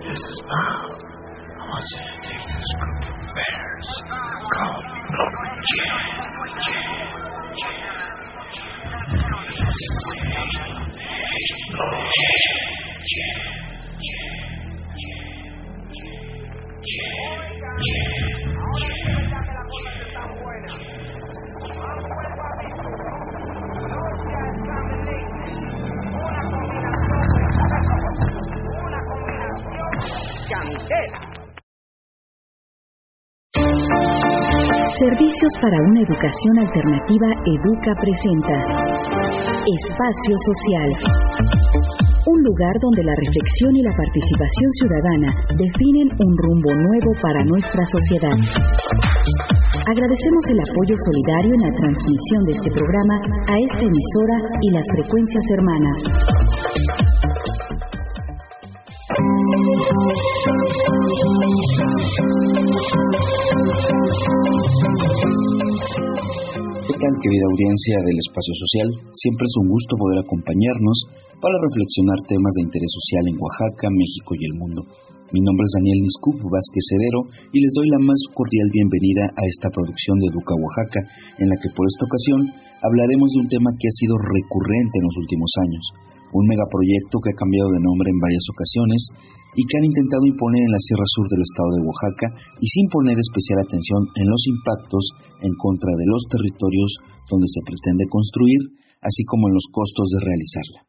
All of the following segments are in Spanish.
This is Mom. I want you to take this group of bears called Servicios para una educación alternativa Educa presenta Espacio Social. Un lugar donde la reflexión y la participación ciudadana definen un rumbo nuevo para nuestra sociedad. Agradecemos el apoyo solidario en la transmisión de este programa a esta emisora y las frecuencias hermanas. ¿Qué tal, querida audiencia del Espacio Social? Siempre es un gusto poder acompañarnos para reflexionar temas de interés social en Oaxaca, México y el mundo. Mi nombre es Daniel Niscup Vázquez Cedero y les doy la más cordial bienvenida a esta producción de Educa Oaxaca, en la que por esta ocasión hablaremos de un tema que ha sido recurrente en los últimos años, un megaproyecto que ha cambiado de nombre en varias ocasiones y que han intentado imponer en la Sierra Sur del estado de Oaxaca y sin poner especial atención en los impactos en contra de los territorios donde se pretende construir, así como en los costos de realizarla.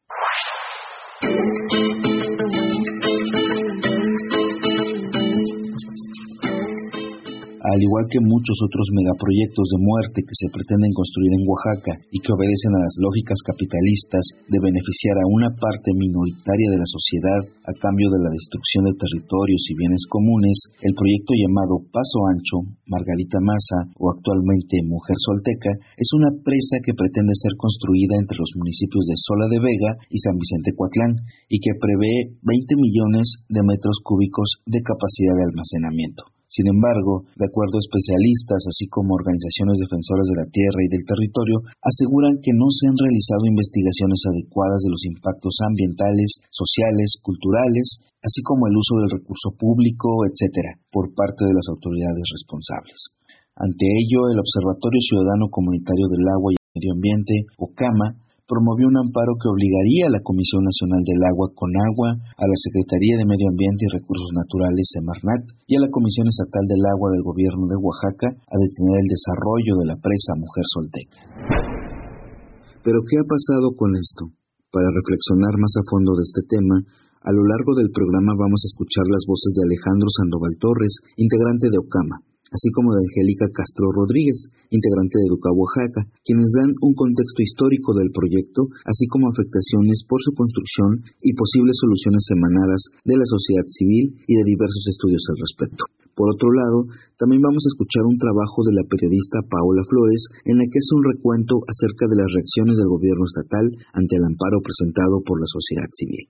Al igual que muchos otros megaproyectos de muerte que se pretenden construir en Oaxaca y que obedecen a las lógicas capitalistas de beneficiar a una parte minoritaria de la sociedad a cambio de la destrucción de territorios y bienes comunes, el proyecto llamado Paso Ancho, Margarita Maza o actualmente Mujer Solteca es una presa que pretende ser construida entre los municipios de Sola de Vega y San Vicente Coatlán y que prevé 20 millones de metros cúbicos de capacidad de almacenamiento. Sin embargo, de acuerdo a especialistas, así como organizaciones defensoras de la tierra y del territorio, aseguran que no se han realizado investigaciones adecuadas de los impactos ambientales, sociales, culturales, así como el uso del recurso público, etc., por parte de las autoridades responsables. Ante ello, el Observatorio Ciudadano Comunitario del Agua y Medio Ambiente, OCAMA, promovió un amparo que obligaría a la Comisión Nacional del Agua, CONAGUA, a la Secretaría de Medio Ambiente y Recursos Naturales, Semarnat, y a la Comisión Estatal del Agua del Gobierno de Oaxaca a detener el desarrollo de la presa Mujer Solteca. ¿Pero qué ha pasado con esto? Para reflexionar más a fondo de este tema, a lo largo del programa vamos a escuchar las voces de Alejandro Sandoval Torres, integrante de OCAMA, así como de Angélica Castro Rodríguez, integrante de Educa Oaxaca, quienes dan un contexto histórico del proyecto, así como afectaciones por su construcción y posibles soluciones emanadas de la sociedad civil y de diversos estudios al respecto. Por otro lado, también vamos a escuchar un trabajo de la periodista Paola Flores, en la que hace un recuento acerca de las reacciones del gobierno estatal ante el amparo presentado por la sociedad civil.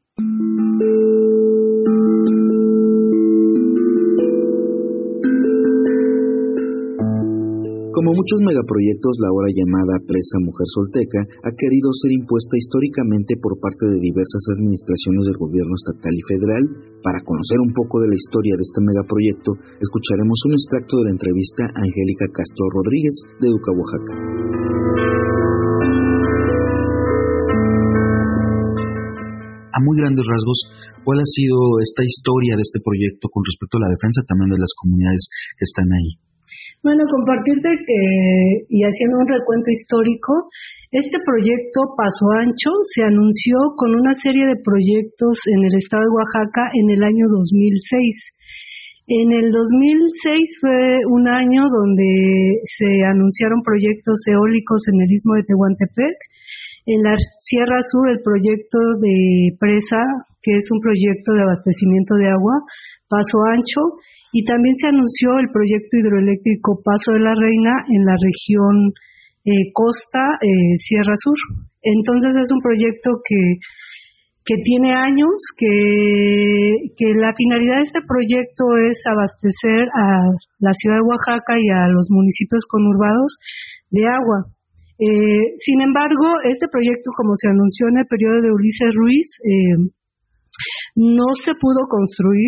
Como muchos megaproyectos, la ahora llamada Presa Mujer Solteca ha querido ser impuesta históricamente por parte de diversas administraciones del gobierno estatal y federal. Para conocer un poco de la historia de este megaproyecto, escucharemos un extracto de la entrevista a Angélica Castro Rodríguez de Educa Oaxaca. A muy grandes rasgos, ¿cuál ha sido esta historia de este proyecto con respecto a la defensa también de las comunidades que están ahí? Bueno, compartirte que, y haciendo un recuento histórico, este proyecto Paso Ancho se anunció con una serie de proyectos en el estado de Oaxaca en el año 2006. En el 2006 fue un año donde se anunciaron proyectos eólicos en el istmo de Tehuantepec. En la Sierra Sur, el proyecto de presa, que es un proyecto de abastecimiento de agua, Paso Ancho, y también se anunció el proyecto hidroeléctrico Paso de la Reina en la región costa Sierra Sur. Entonces es un proyecto que tiene años, que la finalidad de este proyecto es abastecer a la ciudad de Oaxaca y a los municipios conurbados de agua. Sin embargo, este proyecto, como se anunció en el periodo de Ulises Ruiz, no se pudo construir.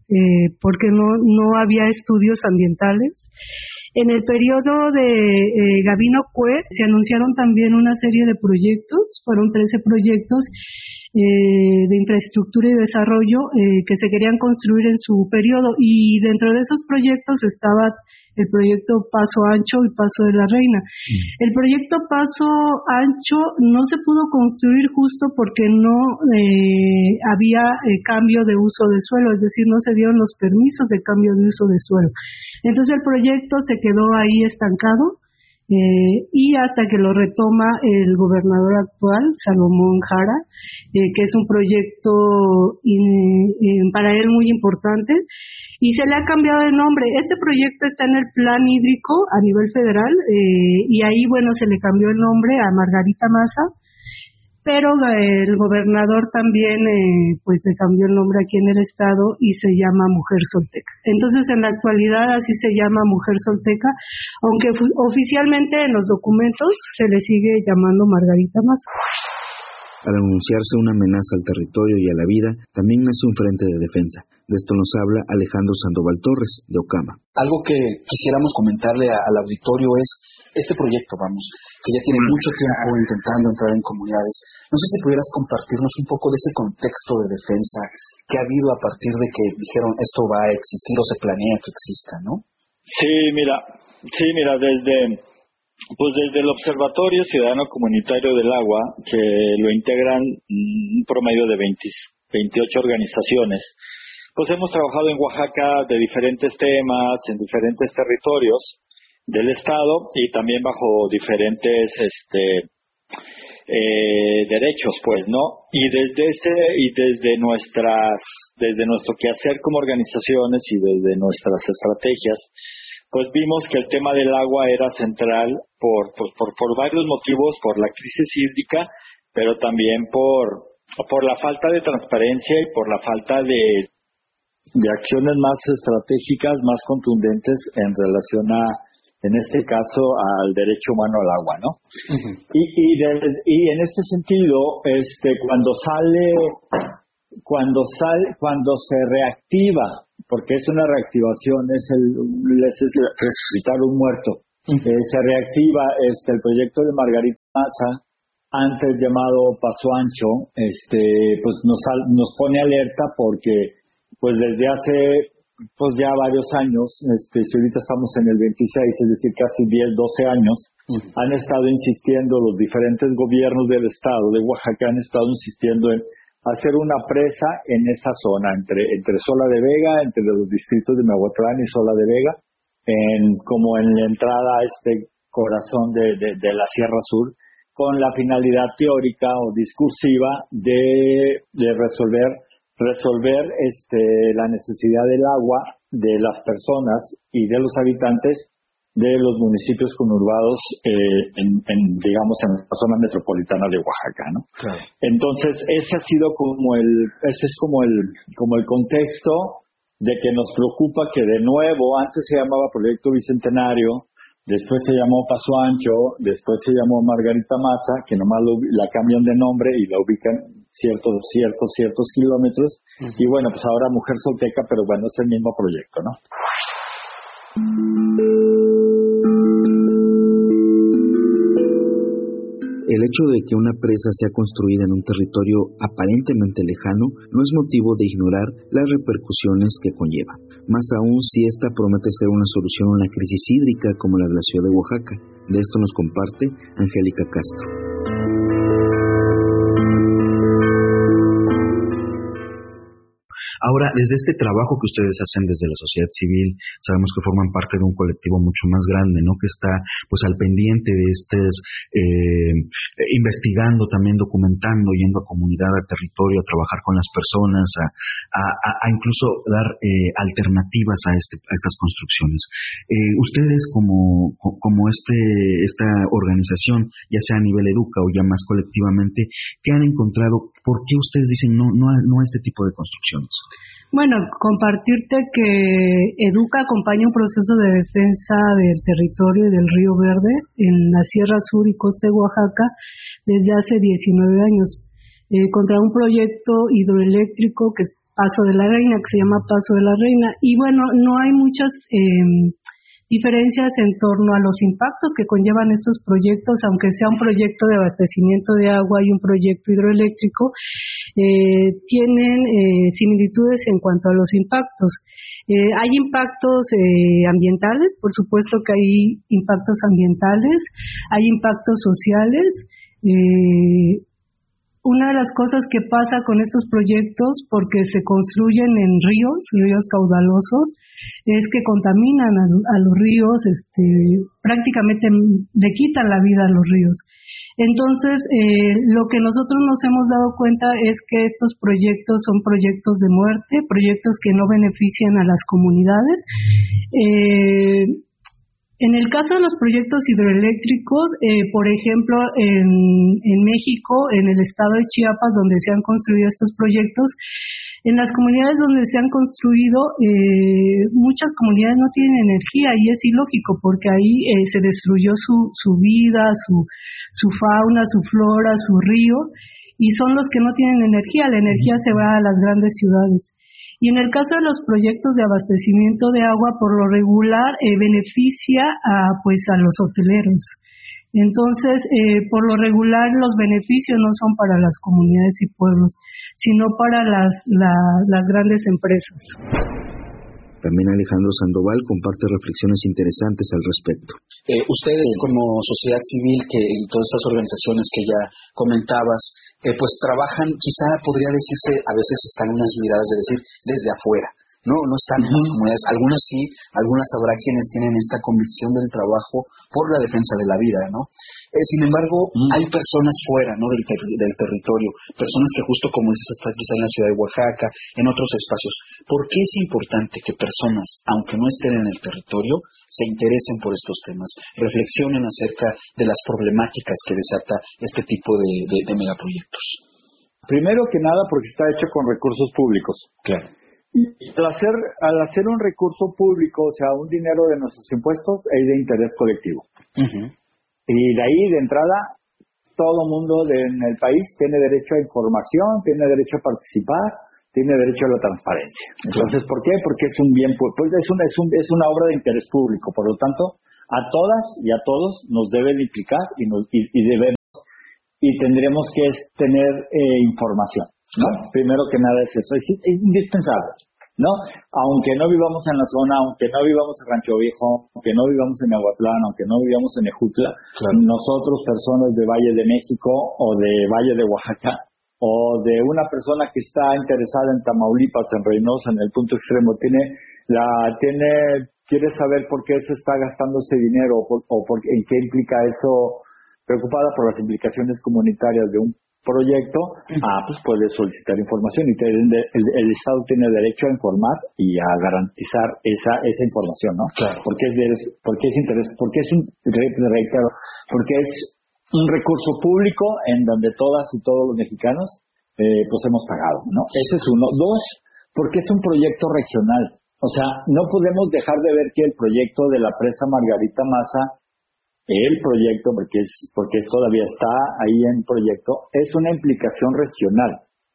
porque no había estudios ambientales. En el periodo de Gabino Cue se anunciaron también una serie de proyectos, fueron 13 proyectos de infraestructura y desarrollo que se querían construir en su periodo, y dentro de esos proyectos estaba el proyecto Paso Ancho y Paso de la Reina. El proyecto Paso Ancho no se pudo construir justo porque no había cambio de uso de suelo, es decir, no se dieron los permisos de cambio de uso de suelo. Entonces el proyecto se quedó ahí estancado y hasta que lo retoma el gobernador actual, Salomón Jara, que es un proyecto para él muy importante, y se le ha cambiado de nombre. Este proyecto está en el plan hídrico a nivel federal, y ahí, bueno, se le cambió el nombre a Margarita Maza, pero el gobernador también pues le cambió el nombre aquí en el estado y se llama Mujer Solteca. Entonces en la actualidad así se llama Mujer Solteca, aunque oficialmente en los documentos se le sigue llamando Margarita Maza. Al anunciarse una amenaza al territorio y a la vida, también nace un frente de defensa. De esto nos habla Alejandro Sandoval Torres, de Ocama. Algo que quisiéramos comentarle al auditorio es este proyecto, que ya tiene mucho tiempo intentando entrar en comunidades. No sé si pudieras compartirnos un poco de ese contexto de defensa que ha habido a partir de que dijeron esto va a existir o se planea que exista, ¿no? Sí, mira, desde el Observatorio Ciudadano Comunitario del Agua, que lo integran un promedio de 28 organizaciones, pues hemos trabajado en Oaxaca de diferentes temas, en diferentes territorios del estado y también bajo diferentes derechos, pues, ¿no? Y desde nuestro quehacer como organizaciones y desde nuestras estrategias, pues vimos que el tema del agua era central por varios motivos, por la crisis hídrica, pero también por la falta de transparencia y por la falta de acciones más estratégicas, más contundentes en relación en este caso, al derecho humano al agua, ¿no? Uh-huh. Y en este sentido, cuando se reactiva, porque es una reactivación, es resucitar un muerto, uh-huh. Se reactiva el proyecto de Margarita Maza, antes llamado Paso Ancho, pues nos pone alerta porque pues desde hace ya varios años, si ahorita estamos en el 26, es decir, casi 10, 12 años, uh-huh. Han estado insistiendo, los diferentes gobiernos del estado de Oaxaca han estado insistiendo en hacer una presa en esa zona, entre Sola de Vega, entre los distritos de Miahuatlán y Sola de Vega, como en la entrada a este corazón de la Sierra Sur, con la finalidad teórica o discursiva de resolver la necesidad del agua de las personas y de los habitantes de los municipios conurbados en la zona metropolitana de Oaxaca, ¿no? Claro. Entonces ese es como el contexto de que nos preocupa que de nuevo antes se llamaba Proyecto Bicentenario, después se llamó Paso Ancho, después se llamó Margarita Maza, que nomás la cambian de nombre y la ubican ciertos kilómetros, uh-huh. Y bueno, pues ahora Mujer Solteca, pero bueno, es el mismo proyecto, ¿no? El hecho de que una presa sea construida en un territorio aparentemente lejano no es motivo de ignorar las repercusiones que conlleva, más aún si esta promete ser una solución a una crisis hídrica como la de la ciudad de Oaxaca. De esto nos comparte Angélica Castro. Ahora, desde este trabajo que ustedes hacen desde la sociedad civil, sabemos que forman parte de un colectivo mucho más grande, ¿no? Que está, pues, al pendiente de investigando, también documentando, yendo a comunidad, a territorio, a trabajar con las personas, a incluso dar alternativas a estas construcciones. Ustedes como esta organización, ya sea a nivel Educa o ya más colectivamente, ¿qué han encontrado? ¿Por qué ustedes dicen no a este tipo de construcciones? Bueno, compartirte que Educa acompaña un proceso de defensa del territorio y del Río Verde en la Sierra Sur y Costa de Oaxaca desde hace 19 años, contra un proyecto hidroeléctrico que Paso de la Reina, que se llama Paso de la Reina. Y bueno, no hay muchas diferencias en torno a los impactos que conllevan estos proyectos, aunque sea un proyecto de abastecimiento de agua y un proyecto hidroeléctrico, tienen similitudes en cuanto a los impactos. Hay impactos ambientales, por supuesto que hay impactos ambientales, hay impactos sociales. Una de las cosas que pasa con estos proyectos, porque se construyen en ríos caudalosos, es que contaminan a los ríos, prácticamente le quitan la vida a los ríos. Entonces, lo que nosotros nos hemos dado cuenta es que estos proyectos son proyectos de muerte, proyectos que no benefician a las comunidades. En el caso de los proyectos hidroeléctricos, por ejemplo, en México, en el estado de Chiapas, donde se han construido estos proyectos, en las comunidades donde se han construido, muchas comunidades no tienen energía, y es ilógico porque ahí se destruyó su vida, su fauna, su flora, su río, y son los que no tienen energía. La energía se va a las grandes ciudades. Y en el caso de los proyectos de abastecimiento de agua, por lo regular beneficia a los hoteleros. Entonces, por lo regular los beneficios no son para las comunidades y pueblos, sino para las grandes empresas. También Alejandro Sandoval comparte reflexiones interesantes al respecto. Ustedes como sociedad civil, que en todas estas organizaciones que ya comentabas, pues trabajan, quizá podría decirse, a veces están unas miradas de decir, desde afuera, no están en las comunidades. Algunas sí, algunas habrá quienes tienen esta convicción del trabajo por la defensa de la vida, ¿no? Sin embargo, hay personas fuera, ¿no?, del territorio, personas que justo como dices, están quizá en la ciudad de Oaxaca, en otros espacios. ¿Por qué es importante que personas, aunque no estén en el territorio, se interesen por estos temas, reflexionen acerca de las problemáticas que desata este tipo de megaproyectos? Primero que nada, porque está hecho con recursos públicos. Claro. Y al hacer un recurso público, o sea, un dinero de nuestros impuestos, es de interés colectivo. Y de ahí, de entrada, todo mundo en el país tiene derecho a información, tiene derecho a participar, tiene derecho a la transparencia. Entonces, ¿por qué? Porque es un bien, pues es una obra de interés público. Por lo tanto, a todas y a todos nos deben implicar y debemos, y tendremos que tener información, ¿no? Primero que nada es eso, es indispensable, ¿no? Aunque no vivamos en la zona, aunque no vivamos en Rancho Viejo, aunque no vivamos en Aguatlán, aunque no vivamos en Ejutla, claro, nosotros, personas de Valle de México o de Valle de Oaxaca, o de una persona que está interesada en Tamaulipas, en Reynosa, en el punto extremo, quiere saber por qué se está gastando ese dinero en qué implica eso, preocupada por las implicaciones comunitarias de un proyecto, pues puede solicitar información, y el Estado tiene derecho a informar y a garantizar esa información, ¿no? Claro. Porque es interés, porque es un recurso público en donde todas y todos los mexicanos pues hemos pagado, ¿no? Ese es uno. Dos, porque es un proyecto regional. O sea, no podemos dejar de ver que el proyecto de la presa Margarita Maza, el proyecto, porque todavía está ahí en proyecto, es una implicación regional.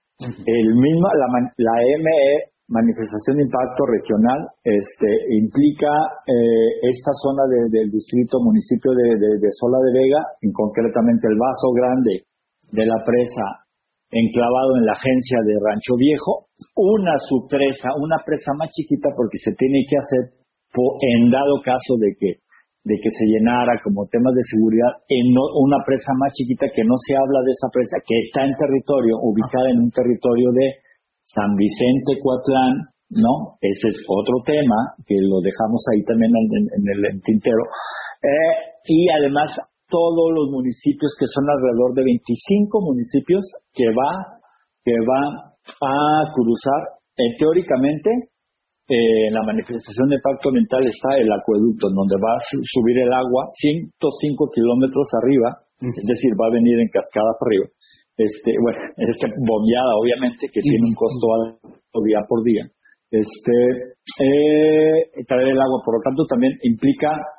La ME, manifestación de impacto regional, implica esta zona del distrito municipio de Sola de Vega, concretamente el vaso grande de la presa enclavado en la agencia de Rancho Viejo, una presa más chiquita, porque se tiene que hacer en dado caso de que se llenara como temas de seguridad, en una presa más chiquita, que no se habla de esa presa, que está en territorio, ubicada en un territorio de San Vicente, Coatlán, ¿no? Ese es otro tema, que lo dejamos ahí también en el tintero. Y además, todos los municipios, que son alrededor de 25 municipios, que va a cruzar, teóricamente, en la manifestación de impacto ambiental está el acueducto, en donde va a subir el agua 105 kilómetros arriba, es decir, va a venir en cascada para arriba. Bombeada, obviamente, que tiene un costo alto día por día. Traer el agua, por lo tanto, también implica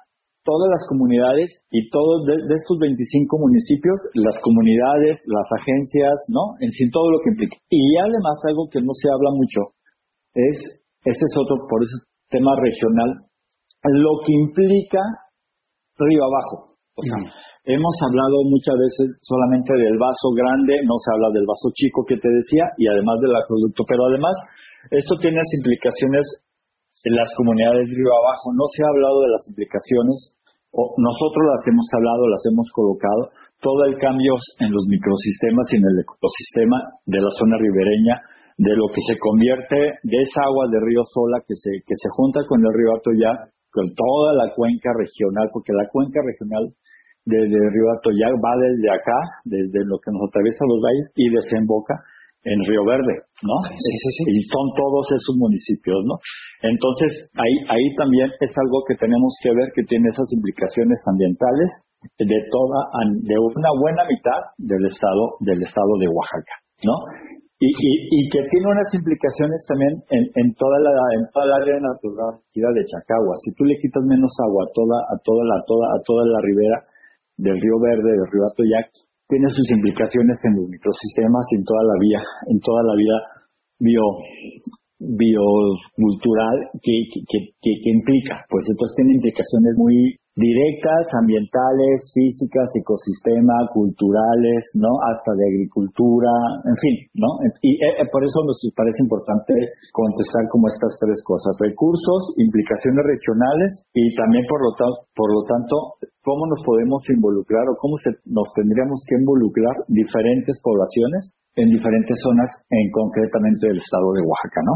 todas las comunidades y todos de estos 25 municipios, las comunidades, las agencias, ¿no? En sí, todo lo que implica. Y además algo que no se habla mucho ese es otro, por ese tema regional, lo que implica río abajo. O sea, hemos hablado muchas veces solamente del vaso grande, no se habla del vaso chico que te decía, y además del acueducto, pero además esto tiene las implicaciones en las comunidades río abajo. No se ha hablado de las implicaciones, o nosotros las hemos hablado, las hemos colocado, todo el cambio en los microsistemas y en el ecosistema de la zona ribereña, de lo que se convierte de esa agua de río Sola que se junta con el río Atoyac, con toda la cuenca regional, porque la cuenca regional del río Atoyac va desde acá, desde lo que nos atraviesa los valles, y desemboca en Río Verde, ¿no? Sí. Y son todos esos municipios, ¿no? Entonces, ahí también es algo que tenemos que ver, que tiene esas implicaciones ambientales de una buena mitad del estado de Oaxaca, ¿no? Y que tiene unas implicaciones también en toda la área natural de Chacagua. Si tú le quitas menos agua a toda la ribera del Río Verde, del Río Atoyac, tiene sus implicaciones en los microsistemas y en toda la vida biocultural que implica. Pues entonces tiene implicaciones muy directas, ambientales, físicas, ecosistema, culturales, ¿no? Hasta de agricultura, en fin, ¿no? Y por eso nos parece importante contestar como estas tres cosas: recursos, implicaciones regionales y también por lo tanto cómo nos podemos involucrar o cómo nos tendríamos que involucrar diferentes poblaciones en diferentes zonas, concretamente del estado de Oaxaca, ¿no?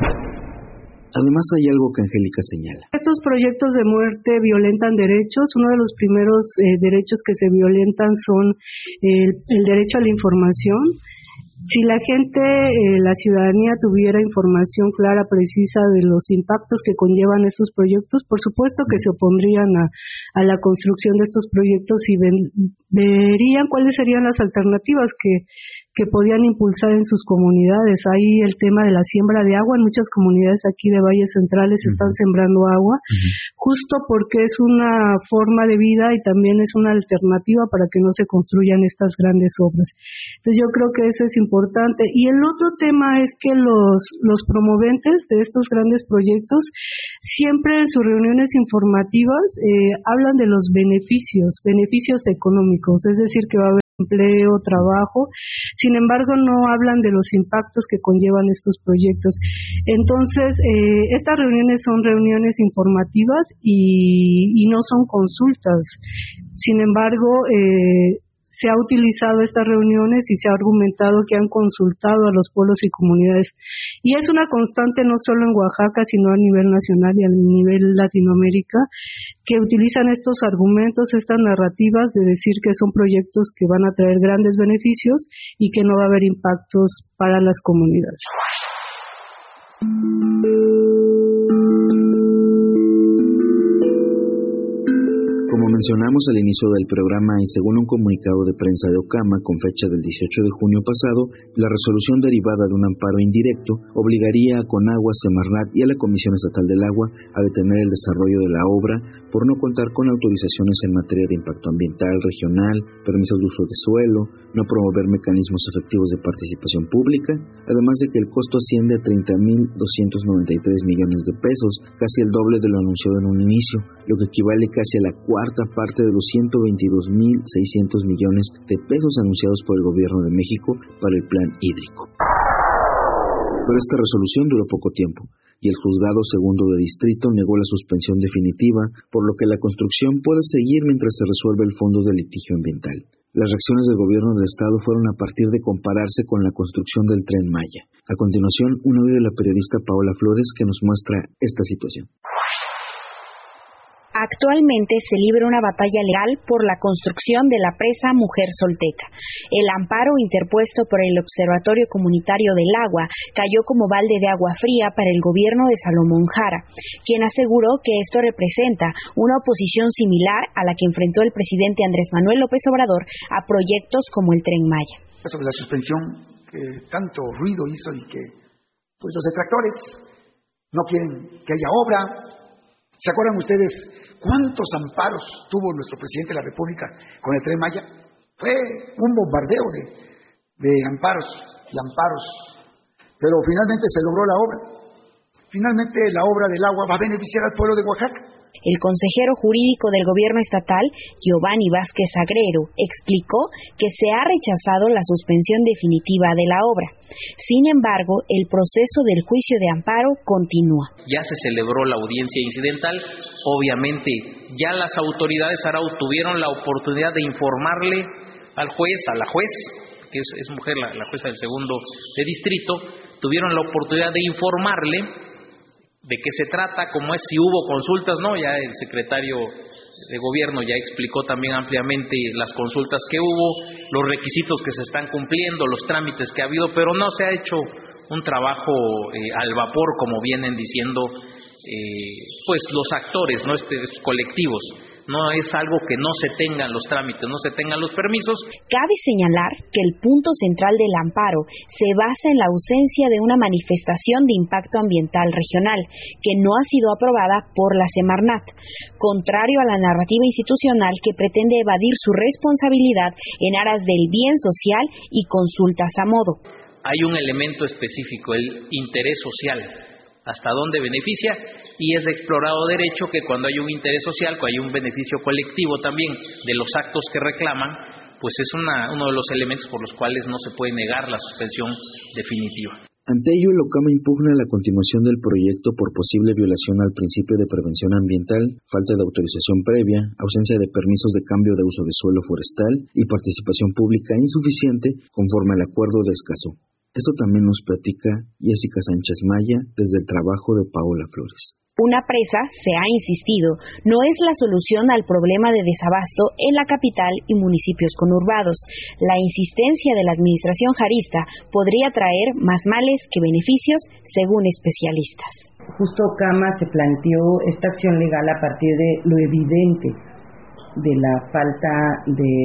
Además hay algo que Angélica señala. Estos proyectos de muerte violentan derechos. Uno de los primeros derechos que se violentan son el derecho a la información. Si la gente, la ciudadanía tuviera información clara, precisa de los impactos que conllevan estos proyectos, por supuesto que se opondrían a la construcción de estos proyectos y verían cuáles serían las alternativas que podían impulsar en sus comunidades. Ahí el tema de la siembra de agua, en muchas comunidades aquí de valles centrales están sembrando agua, justo porque es una forma de vida y también es una alternativa para que no se construyan estas grandes obras. Entonces yo creo que eso es importante. Y el otro tema es que los promoventes de estos grandes proyectos siempre en sus reuniones informativas hablan de los beneficios económicos, es decir, que va a haber empleo, trabajo. Sin embargo, no hablan de los impactos que conllevan estos proyectos. Entonces, estas reuniones son reuniones informativas y no son consultas. Sin embargo, se ha utilizado estas reuniones y se ha argumentado que han consultado a los pueblos y comunidades. Y es una constante no solo en Oaxaca, sino a nivel nacional y a nivel Latinoamérica, que utilizan estos argumentos, estas narrativas de decir que son proyectos que van a traer grandes beneficios y que no va a haber impactos para las comunidades. Como mencionamos al inicio del programa y según un comunicado de prensa de Ocama con fecha del 18 de junio pasado, la resolución derivada de un amparo indirecto obligaría a Conagua, Semarnat y a la Comisión Estatal del Agua a detener el desarrollo de la obra por no contar con autorizaciones en materia de impacto ambiental regional, permisos de uso de suelo, no promover mecanismos efectivos de participación pública, además de que el costo asciende a 30,293 millones de pesos, casi el doble de lo anunciado en un inicio, lo que equivale casi a la cuarta parte de los 122,600 millones de pesos anunciados por el gobierno de México para el plan hídrico. Pero esta resolución duró poco tiempo y el juzgado segundo de distrito negó la suspensión definitiva, por lo que la construcción puede seguir mientras se resuelve el fondo de litigio ambiental. Las reacciones del gobierno del estado fueron a partir de compararse con la construcción del Tren Maya. A continuación, un audio de la periodista Paola Flores que nos muestra esta situación. Actualmente se libra una batalla legal por la construcción de la presa Mujer Solteca. El amparo interpuesto por el Observatorio Comunitario del Agua cayó como balde de agua fría para el gobierno de Salomón Jara, quien aseguró que esto representa una oposición similar a la que enfrentó el presidente Andrés Manuel López Obrador a proyectos como el Tren Maya. Sobre la suspensión que tanto ruido hizo y que pues los detractores no quieren que haya obra. ¿Se acuerdan ustedes cuántos amparos tuvo nuestro presidente de la República con el Tren Maya? Fue un bombardeo de amparos y amparos, pero finalmente se logró la obra. Finalmente la obra del agua va a beneficiar al pueblo de Oaxaca. El consejero jurídico del gobierno estatal, Giovanni Vázquez Agrero, explicó que se ha rechazado la suspensión definitiva de la obra. Sin embargo, el proceso del juicio de amparo continúa. Ya se celebró la audiencia incidental. Obviamente, ya las autoridades Arau tuvieron la oportunidad de informarle al juez, a la juez, que es mujer, la jueza del segundo de distrito, tuvieron la oportunidad de informarle de qué se trata, cómo es, si hubo consultas, ¿no? Ya el secretario de gobierno ya explicó también ampliamente las consultas que hubo, los requisitos que se están cumpliendo, los trámites que ha habido, pero no se ha hecho un trabajo al vapor, como vienen diciendo pues los actores, ¿no? Estos colectivos. No es algo que no se tengan los trámites, no se tengan los permisos. Cabe señalar que el punto central del amparo se basa en la ausencia de una manifestación de impacto ambiental regional, que no ha sido aprobada por la Semarnat, contrario a la narrativa institucional que pretende evadir su responsabilidad en aras del bien social y consultas a modo. Hay un elemento específico, el interés social, hasta dónde beneficia, y es de explorado derecho que cuando hay un interés social, cuando hay un beneficio colectivo también de los actos que reclaman, pues es uno de los elementos por los cuales no se puede negar la suspensión definitiva. Ante ello, el OCAMA impugna la continuación del proyecto por posible violación al principio de prevención ambiental, falta de autorización previa, ausencia de permisos de cambio de uso de suelo forestal y participación pública insuficiente conforme al acuerdo de Escazú. Esto también nos platica Jessica Sánchez Maya desde el trabajo de Paola Flores. Una presa, se ha insistido, no es la solución al problema de desabasto en la capital y municipios conurbados. La insistencia de la administración jarista podría traer más males que beneficios, según especialistas. Justo OCAMA se planteó esta acción legal a partir de lo evidente de la falta de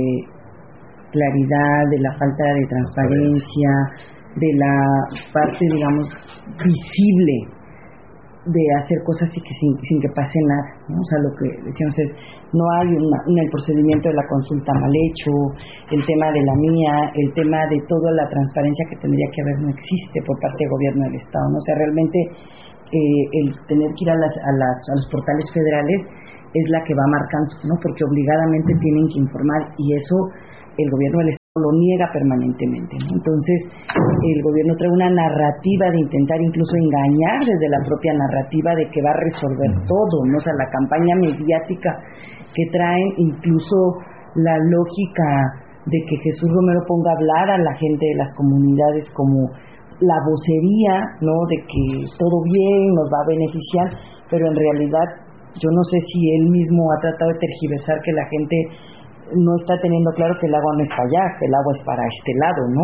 claridad, de la falta de transparencia, de la parte, digamos, visible de hacer cosas sin que pase nada, ¿no? O sea, lo que decíamos es, no hay el procedimiento de la consulta mal hecho, el tema de la mía, el tema de toda la transparencia que tendría que haber no existe por parte del gobierno del Estado, ¿no? O sea, realmente el tener que ir a los portales federales es la que va marcando, ¿no? Porque obligadamente tienen que informar y eso el gobierno del Estado lo niega permanentemente, ¿no? Entonces el gobierno trae una narrativa de intentar incluso engañar desde la propia narrativa de que va a resolver todo, ¿no? O sea, la campaña mediática que traen, incluso la lógica de que Jesús Romero ponga a hablar a la gente de las comunidades como la vocería, ¿no? De que todo bien, nos va a beneficiar, pero en realidad yo no sé si él mismo ha tratado de tergiversar que la gente no está teniendo claro que el agua no es para allá, que el agua es para este lado, ¿no?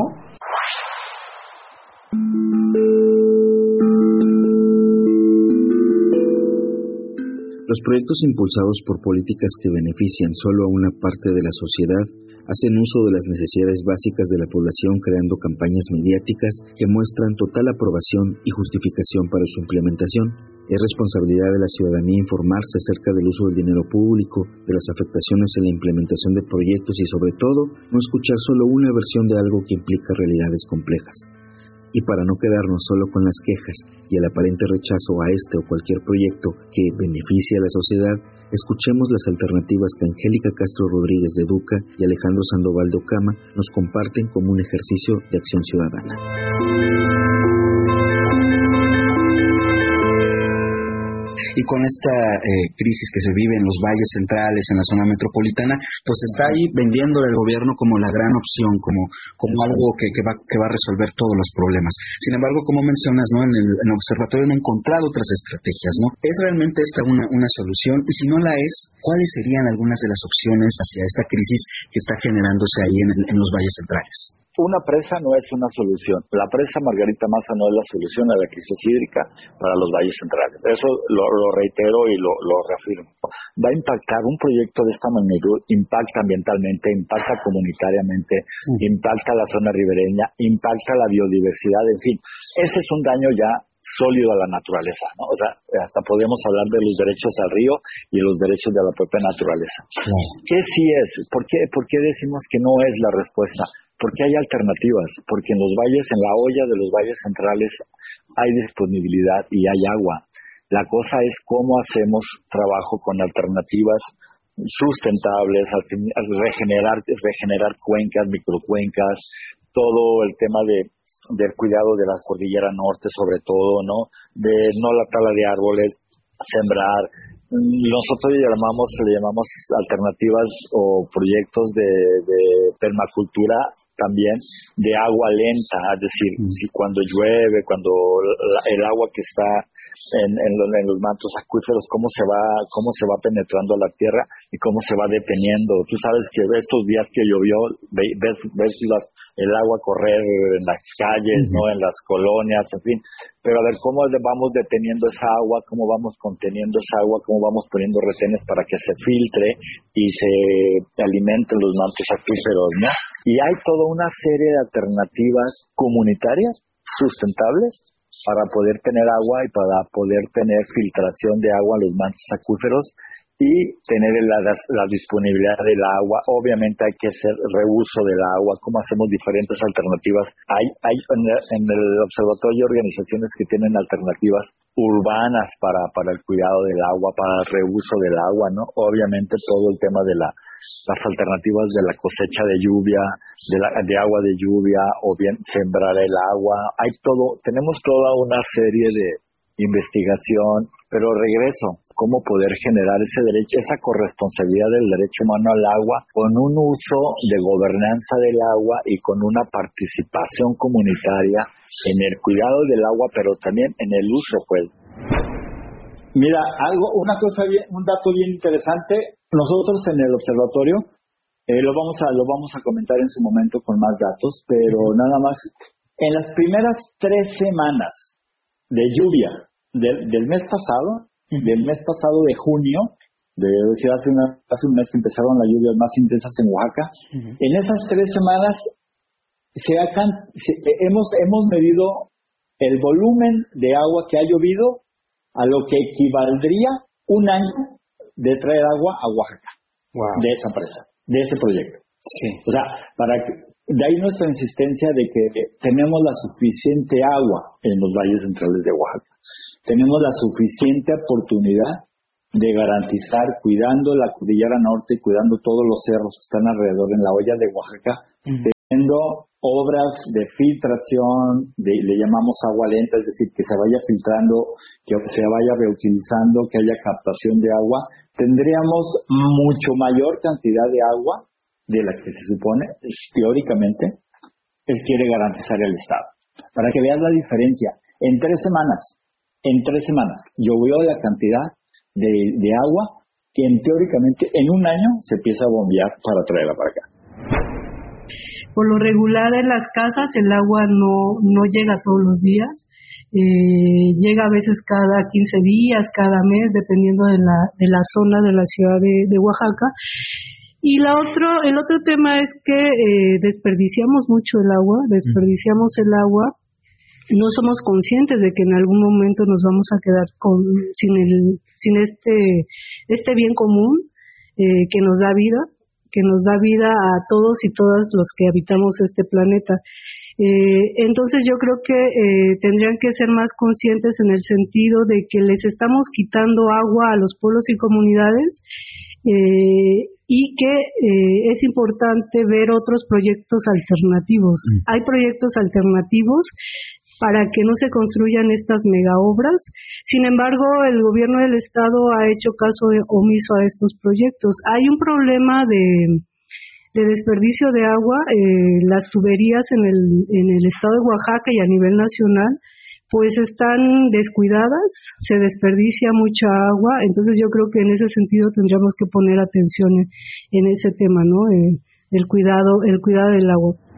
Los proyectos impulsados por políticas que benefician solo a una parte de la sociedad hacen uso de las necesidades básicas de la población creando campañas mediáticas que muestran total aprobación y justificación para su implementación. Es responsabilidad de la ciudadanía informarse acerca del uso del dinero público, de las afectaciones en la implementación de proyectos y sobre todo no escuchar solo una versión de algo que implica realidades complejas. Y para no quedarnos solo con las quejas y el aparente rechazo a este o cualquier proyecto que beneficie a la sociedad, escuchemos las alternativas que Angélica Castro Rodríguez de Educa y Alejandro Sandoval de OCAMA nos comparten como un ejercicio de acción ciudadana. Y con esta crisis que se vive en los valles centrales, en la zona metropolitana, pues está ahí vendiéndole al gobierno como la gran opción, como algo que va a resolver todos los problemas. Sin embargo, como mencionas, ¿no? En el observatorio han encontrado otras estrategias, ¿no? ¿Es realmente esta una solución? Y si no la es, ¿cuáles serían algunas de las opciones hacia esta crisis que está generándose ahí en los valles centrales? Una presa no es una solución. La presa Margarita Maza no es la solución a la crisis hídrica para los valles centrales. Eso lo reitero y lo reafirmo. Va a impactar un proyecto de esta magnitud, impacta ambientalmente, impacta comunitariamente, impacta la zona ribereña, impacta la biodiversidad, en fin. Ese es un daño ya sólido a la naturaleza, ¿no? O sea, hasta podemos hablar de los derechos al río y los derechos de la propia naturaleza. Claro. ¿Qué sí es? ¿Por qué decimos que no es la respuesta? Porque hay alternativas, porque en los valles, en la olla de los valles centrales hay disponibilidad y hay agua. La cosa es cómo hacemos trabajo con alternativas sustentables, regenerar cuencas, microcuencas, todo el tema del cuidado de la cordillera norte, sobre todo, ¿no? De no la tala de árboles, sembrar. Nosotros le llamamos alternativas o proyectos de permacultura también, de agua lenta, es decir, si cuando llueve, cuando el agua que está en los mantos acuíferos, cómo se va penetrando a la tierra y cómo se va deteniendo. Tú sabes que estos días que llovió, ves el agua correr en las calles, ¿no? En las colonias, en fin. Pero a ver cómo vamos deteniendo esa agua, cómo vamos conteniendo esa agua, cómo vamos poniendo retenes para que se filtre y se alimenten los mantos acuíferos, ¿no? Y hay toda una serie de alternativas comunitarias sustentables para poder tener agua y para poder tener filtración de agua en los mantos acuíferos y tener la disponibilidad del agua. Obviamente hay que hacer reuso del agua, cómo hacemos diferentes alternativas. Hay en el observatorio organizaciones que tienen alternativas urbanas para el cuidado del agua, para el reuso del agua, ¿no? Obviamente todo el tema de las alternativas de la cosecha de lluvia, de agua de lluvia, o bien sembrar el agua. Tenemos toda una serie de investigación, pero regreso, cómo poder generar ese derecho, esa corresponsabilidad del derecho humano al agua con un uso de gobernanza del agua y con una participación comunitaria en el cuidado del agua, pero también en el uso, pues. Mira, un dato bien interesante. Nosotros en el observatorio lo vamos a comentar en su momento con más datos, pero nada más, en las primeras 3 semanas de lluvia del mes pasado, de junio, hace un mes que empezaron las lluvias más intensas en Oaxaca, en esas 3 semanas hemos medido el volumen de agua que ha llovido a lo que equivaldría un año de traer agua a Oaxaca. Wow. De esa presa, de ese proyecto. Sí. O sea, de ahí nuestra insistencia de que tenemos la suficiente agua en los valles centrales de Oaxaca. Tenemos la suficiente oportunidad de garantizar, cuidando la cordillera norte y cuidando todos los cerros que están alrededor en la olla de Oaxaca, teniendo obras de filtración, le llamamos agua lenta, es decir, que se vaya filtrando, que se vaya reutilizando, que haya captación de agua. Tendríamos mucho mayor cantidad de agua de la que se supone, teóricamente, quiere garantizar el Estado. Para que veas la diferencia, en 3 semanas llovió la cantidad de agua que teóricamente en un año se empieza a bombear para traerla para acá. Por lo regular en las casas el agua no llega todos los días, llega a veces cada 15 días, cada mes, dependiendo de la zona de la ciudad de Oaxaca. Y el otro tema es que desperdiciamos mucho el agua, no somos conscientes de que en algún momento nos vamos a quedar sin este bien común que nos da vida a todos y todas los que habitamos este planeta. Entonces yo creo que tendrían que ser más conscientes en el sentido de que les estamos quitando agua a los pueblos y comunidades, y que es importante ver otros proyectos alternativos. Hay proyectos alternativos para que no se construyan estas megaobras. Sin embargo, el gobierno del estado ha hecho caso omiso a estos proyectos. Hay un problema de desperdicio de agua. Las tuberías en el estado de Oaxaca y a nivel nacional pues están descuidadas, se desperdicia mucha agua. Entonces yo creo que en ese sentido tendríamos que poner atención en ese tema, ¿no? El cuidado del agua.